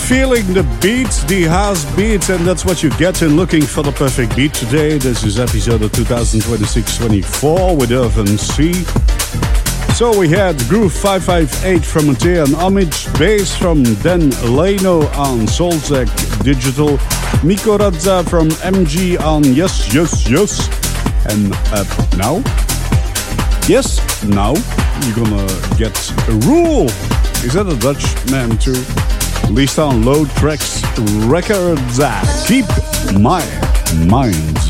Feeling the beat, the house beat, and that's what you get in looking for the perfect beat today. This is episode of 2026-24 with Irvin C. So we had Groove 558 from Matea and Homage, bass from Dan Leno on Soulzek Digital, Miko Razza from MG on Yes, Yes, Yes. And now, you're gonna get a Rule. Is that a Dutch man too? Released on Low Tracks Records. Keep my mind.